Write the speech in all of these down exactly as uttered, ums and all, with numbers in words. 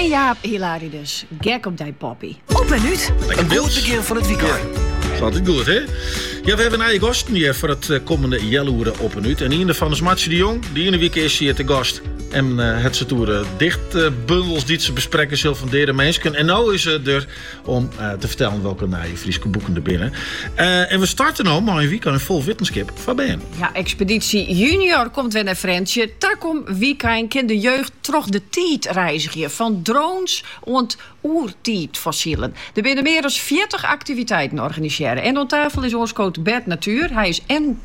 En Jaap Hilarides, gek op die poppy. Op en uit. Een goed begin van het weekend. Ja, dat is altijd goed, hè? Ja, we hebben een eigen gasten hier voor het komende Jelloeren op en uit. En een van is Matje de Jong. Die ene week is hier te gast. En uh, het ze toeren dicht uh, bundels die ze besprekken zullen van derde mensen. En nu is het er om uh, te vertellen welke naar je Friese boeken er binnen. Uh, en we starten nu maar een weekend in vol wetenschap van Ben. Ja, Expeditie Junior komt weer naar Frensje. Daar komt weekend kan de jeugd terug de tijd reizigen. Van drones en oertijd fossielen. Er binnen meer dan veertig activiteiten organiseren. En aan tafel is ons coach Bert Natuur. Hij is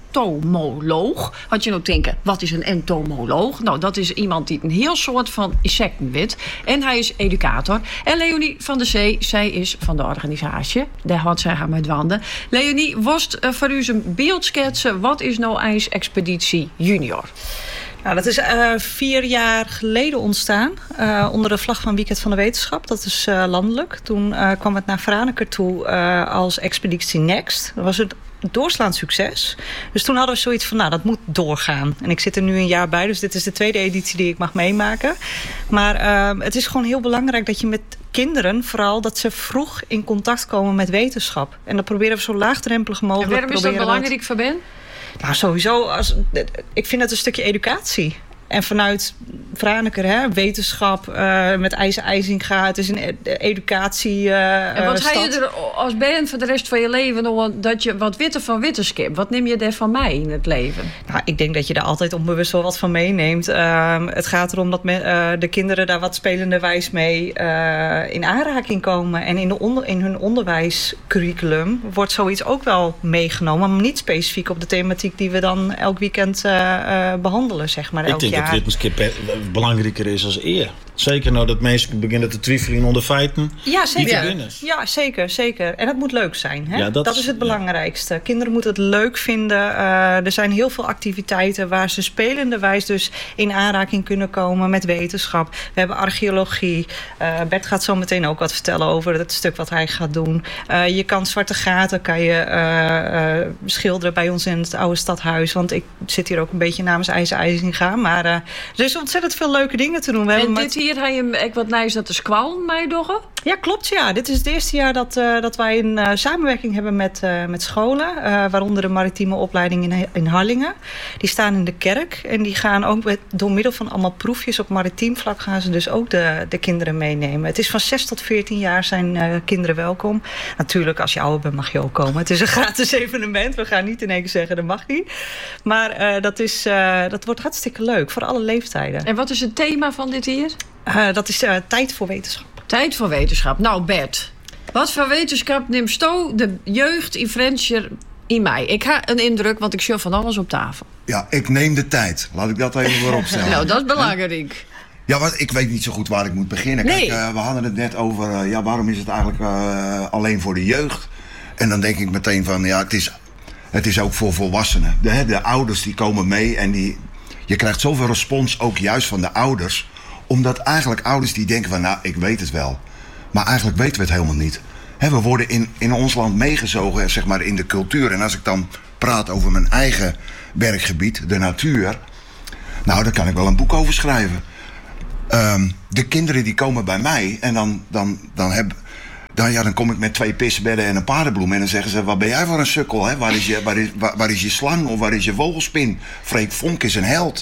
entomoloog. Had je nou denken, wat is een entomoloog? Nou, dat is iemand die een heel soort van insecten weet. En hij is educator. En Leonie van der Zee, zij is van de organisatie. Daar had zij haar met wanden. Leonie, worst uh, voor u een beeld schetsen. Wat is nou eens Expeditie Junior? Nou, dat is uh, vier jaar geleden ontstaan. Uh, onder de vlag van Weekend van de Wetenschap. Dat is uh, landelijk. Toen uh, kwam het naar Franeker toe uh, als Expeditie Next. Dat was het doorslaand succes. Dus toen hadden we zoiets van, nou, dat moet doorgaan. En ik zit er nu een jaar bij, dus dit is de tweede editie die ik mag meemaken. Maar uh, het is gewoon heel belangrijk dat je met kinderen, vooral, dat ze vroeg in contact komen met wetenschap. En dat proberen we zo laagdrempelig mogelijk. En waarom is dat belangrijk voor Ben? Nou, sowieso. Als, ik vind het een stukje educatie. En vanuit Franeker, hè, wetenschap, uh, met IJzer IJzinga, het is een educatie. Uh, en wat stad. ga je er als ben voor de rest van je leven nog dat je wat witte van wetenschap? Wat neem je daar van mij in het leven? Nou, ik denk dat je daar altijd onbewust wel wat van meeneemt. Uh, het gaat erom dat me, uh, de kinderen daar wat spelenderwijs mee uh, in aanraking komen. En in, de onder, in hun onderwijscurriculum wordt zoiets ook wel meegenomen, maar niet specifiek op de thematiek die we dan elk weekend uh, uh, behandelen, zeg maar. Elk Ik denk jaar. dat wetenschap belangrijker is als eer. Zeker nou dat mensen beginnen te twijfelen onder feiten. Ja, zeker. Die ja. ja, zeker, zeker. En dat moet leuk zijn. Hè? Ja, dat, dat is het belangrijkste. Ja. Kinderen moeten het leuk vinden. Uh, er zijn heel veel activiteiten waar ze spelenderwijs dus in aanraking kunnen komen met wetenschap. We hebben archeologie. Uh, Bert gaat zo meteen ook wat vertellen over het stuk wat hij gaat doen. Uh, je kan zwarte gaten kan je uh, uh, schilderen bij ons in het oude stadhuis. Want ik zit hier ook een beetje namens IJzer IJzinga. Maar uh, er is ontzettend veel leuke dingen te doen. We en hebben dit hier ga je ik wat nice dat de squallen mij doggen? Ja, klopt. Ja. Dit is het eerste jaar dat, uh, dat wij een uh, samenwerking hebben met, uh, met scholen. Uh, waaronder de maritieme opleiding in, in Harlingen. Die staan in de kerk. En die gaan ook met, door middel van allemaal proefjes op maritiem vlak gaan ze dus ook de, de kinderen meenemen. Het is van zes tot veertien jaar zijn uh, kinderen welkom. Natuurlijk, als je ouder bent mag je ook komen. Het is een gratis evenement. We gaan niet in één keer zeggen dat mag niet. Maar uh, dat, is, uh, dat wordt hartstikke leuk voor alle leeftijden. En wat is het thema van dit hier? Uh, dat is uh, tijd voor wetenschap. Tijd voor wetenschap. Nou, Bert, wat voor wetenschap neemt sto de jeugd in Frensje in mij? Ik ga een indruk, want ik zie van alles op tafel. Ja, ik neem de tijd. Laat ik dat even voorop stellen. Nou, dat is belangrijk. Ja, want ik weet niet zo goed waar ik moet beginnen. Nee. Kijk, uh, we hadden het net over, uh, ja, waarom is het eigenlijk uh, alleen voor de jeugd? En dan denk ik meteen van, ja, het is, het is ook voor volwassenen. De, de ouders die komen mee en die, je krijgt zoveel respons ook juist van de ouders. Omdat eigenlijk ouders die denken van, nou, ik weet het wel. Maar eigenlijk weten we het helemaal niet. He, we worden in, in ons land meegezogen, zeg maar, in de cultuur. En als ik dan praat over mijn eigen werkgebied, de natuur. Nou, daar kan ik wel een boek over schrijven. Um, de kinderen die komen bij mij en dan, dan, dan, heb, dan, ja, dan kom ik met twee pissebedden en een paardenbloem. En dan zeggen ze, wat ben jij voor een sukkel? Hè? Waar, is je, waar, is, waar, waar is je slang of waar is je vogelspin? Freek Vonk is een held.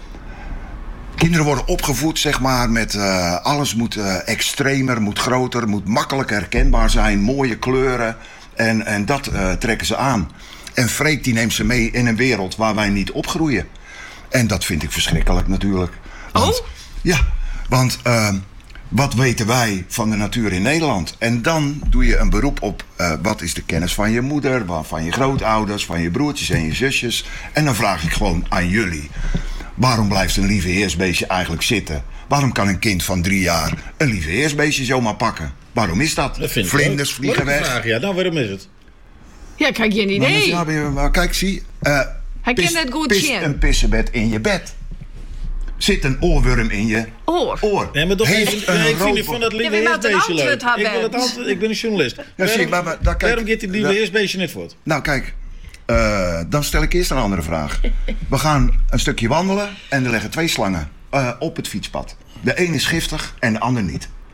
Kinderen worden opgevoed, zeg maar, met uh, alles moet uh, extremer, moet groter, moet makkelijk herkenbaar zijn, mooie kleuren. En, en dat uh, trekken ze aan. En Freek die neemt ze mee in een wereld waar wij niet opgroeien. En dat vind ik verschrikkelijk natuurlijk. Want, oh? Ja, want uh, wat weten wij van de natuur in Nederland? En dan doe je een beroep op uh, wat is de kennis van je moeder, van je grootouders, van je broertjes en je zusjes. En dan vraag ik gewoon aan jullie. Waarom blijft een lieve heersbeestje eigenlijk zitten? Waarom kan een kind van drie jaar een lieve heersbeestje zomaar pakken? Waarom is dat? dat Vlinders vliegen weg. Vraag, ja, nou, waarom is het? Ja, ik heb geen idee. Maar, ja, maar kijk, zie. Uh, Hij pist, kent het goed pist zien. een pissebed in je bed. Zit een oorworm in je Oor. oor. Nee, maar toch Heeft even, een nee, ik vind rover- niet van dat lieve Ja, maar wat een heersbeestje leuk. antwoord hebben. Ik, wil het altijd, ik ben een journalist. Ja, waarom, zie, maar, maar, daar, kijk, waarom gaat die lieve daar- heersbeestje niet voort? Nou, kijk. Uh, dan stel ik eerst een andere vraag. We gaan een stukje wandelen en er liggen twee slangen uh, op het fietspad. De een is giftig en de ander niet.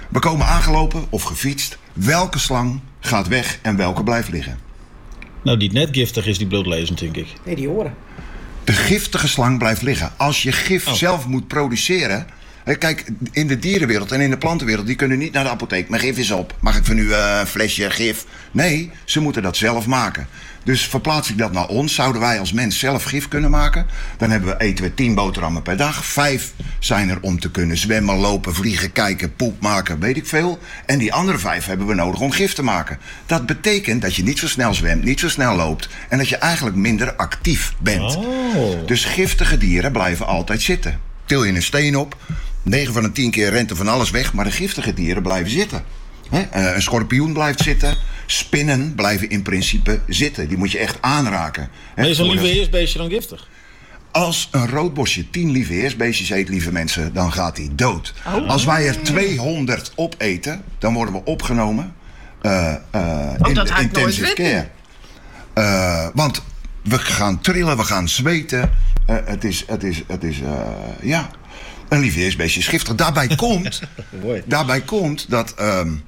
We komen aangelopen of gefietst. Welke slang gaat weg en welke blijft liggen? Nou, die net giftig is, die blootlezen, denk ik. Nee, die horen. De giftige slang blijft liggen. Als je gif Oh. zelf moet produceren... Hè, kijk, in de dierenwereld en in de plantenwereld... die kunnen niet naar de apotheek. Mijn gif is op. Mag ik van u uh, een flesje gif? Nee, ze moeten dat zelf maken. Dus verplaats ik dat naar ons... zouden wij als mens zelf gif kunnen maken... dan hebben we, eten we tien boterhammen per dag. Vijf zijn er om te kunnen zwemmen, lopen, vliegen, kijken, poep maken, weet ik veel. En die andere vijf hebben we nodig om gif te maken. Dat betekent dat je niet zo snel zwemt, niet zo snel loopt... en dat je eigenlijk minder actief bent. Oh. Dus giftige dieren blijven altijd zitten. Til je een steen op, negen van de tien keer rent er van alles weg... maar de giftige dieren blijven zitten. Hè? Uh, een schorpioen blijft zitten. Spinnen blijven in principe zitten. Die moet je echt aanraken. Hè? Maar is een Voordat- lieve eerstbeestje dan giftig? Als een roodbosje tien lieve eerstbeestjes eet, lieve mensen, dan gaat hij dood. Als wij er tweehonderd opeten, dan worden we opgenomen uh, uh, in dat de had ik nooit intensive weten. care. Uh, want we gaan trillen, we gaan zweten. Uh, het is, het is, het is uh, ja, een lieve eerstbeestje is giftig. Daarbij komt, Mooi. daarbij komt dat... Um,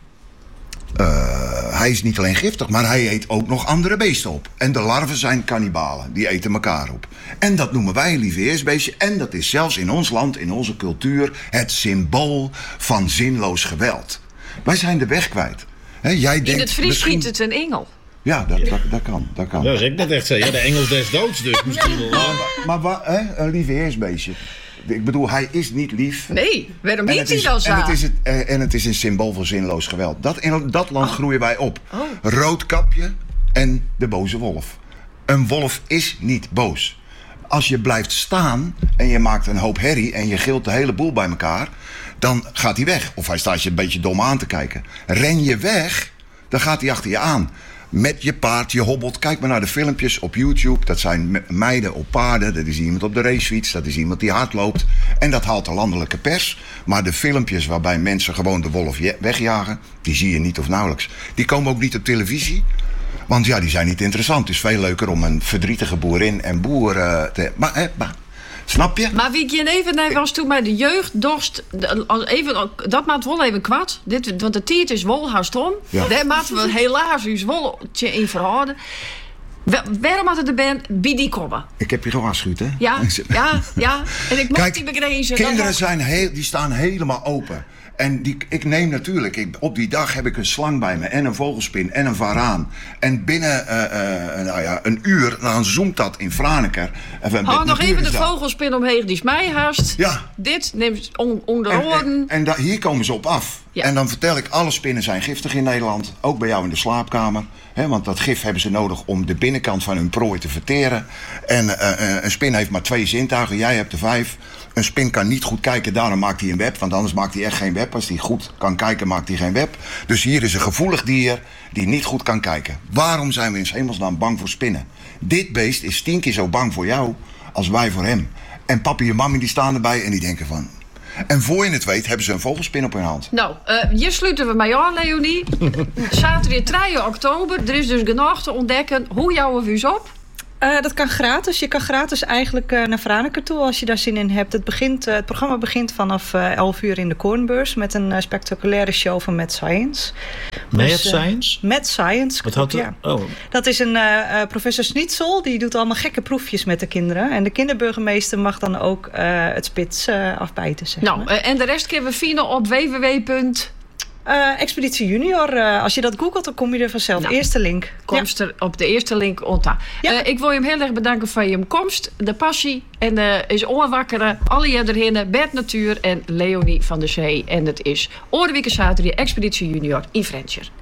Uh, hij is niet alleen giftig, maar hij eet ook nog andere beesten op. En de larven zijn kannibalen, die eten elkaar op. En dat noemen wij een lieve eerstbeestje. En dat is zelfs in ons land, in onze cultuur... het symbool van zinloos geweld. Wij zijn de weg kwijt. He, jij In denkt het Fries misschien... schiet het een engel. Ja, dat, dat, dat kan, dat kan. Ja, dat is ik net echt zeggen. Ja, de Engels des doods dus misschien wel. Maar, maar wa- hè, een lieve eerstbeestje. Ik bedoel, hij is niet lief. Nee, waarom En niet het, hij is, dan zo? en, het is het, eh, en het is een symbool voor zinloos geweld. Dat, in dat land groeien wij op. Oh. Roodkapje en de boze wolf. Een wolf is niet boos. Als je blijft staan en je maakt een hoop herrie... en je gilt de hele boel bij elkaar... dan gaat hij weg. Of hij staat je een beetje dom aan te kijken. Ren je weg, dan gaat hij achter je aan. Met je paard, je hobbelt. Kijk maar naar de filmpjes op YouTube. Dat zijn me- meiden op paarden. Dat is iemand op de racefiets. Dat is iemand die hard loopt. En dat haalt de landelijke pers. Maar de filmpjes waarbij mensen gewoon de wolf je- wegjagen... die zie je niet of nauwelijks. Die komen ook niet op televisie. Want ja, die zijn niet interessant. Het is veel leuker om een verdrietige boerin en boer uh, te... Maar, hè, maar, snap je? Maar wie ik je even nee, was toen bij de jeugddorst. de- als Even, dat maakt wel even kwad. Dit, want de tijd is wel haast om. Ja. Daar moeten we helaas ons wel in verhouden. Wa- Waarom had het de band bij die komen? Ik heb je gewaarschuwd, hè? Ja, ja, ja. En ik mocht Kijk, die begrezen. kinderen zijn heel, die staan helemaal open. En die, ik neem natuurlijk, ik, op die dag heb ik een slang bij me... en een vogelspin en een varaan. En binnen uh, uh, nou ja, een uur, dan zoomt dat in Franeker. Even Hou met nog even de Natuursdag. vogelspin omheen, die is mij haast. Ja. Dit neemt on, onder En, oren. en, en da- hier komen ze op af. Ja. En dan vertel ik, alle spinnen zijn giftig in Nederland. Ook bij jou in de slaapkamer. Hè, want dat gif hebben ze nodig om de binnenkant van hun prooi te verteren. En uh, uh, een spin heeft maar twee zintuigen, jij hebt er vijf. Een spin kan niet goed kijken, daarom maakt hij een web. Want anders maakt hij echt geen web. Als hij goed kan kijken, maakt hij geen web. Dus hier is een gevoelig dier die niet goed kan kijken. Waarom zijn we in 's hemelsnaam bang voor spinnen? Dit beest is tien keer zo bang voor jou als wij voor hem. En papi en mami die staan erbij en die denken van... En voor je het weet hebben ze een vogelspin op hun hand. Nou, uh, hier sluiten we mee aan, Leonie. Zaterdag drie oktober. Er is dus genoeg te ontdekken. Hoe jouwen we ons op? Uh, dat kan gratis. Je kan gratis eigenlijk uh, naar Franeker toe als je daar zin in hebt. Het, begint, uh, het programma begint vanaf uh, elf uur in de Kornbeurs... met een uh, spectaculaire show van Mad Science. Mad Dus, uh, Science? Mad Science. Wat had ja. dat? Oh, Dat is een uh, uh, professor Schnitzel. Die doet allemaal gekke proefjes met de kinderen. En de kinderburgemeester mag dan ook uh, het spits uh, afbijten, zeg Nou, maar. uh, en de rest kunnen we vinden op w w w. Uh, Expeditie Junior. Uh, als je dat googelt, dan kom je er vanzelf. Nou, Eerste link. Komst er op de eerste link onta. Ja. Uh, ik wil je hem heel erg bedanken voor je komst, de passie en uh, is oorwakkeren. Alle jederhinnen, Bert Natuur en Leonie van der Zee. En het is Oorwieke Zaterdag Expeditie Junior in Frencher.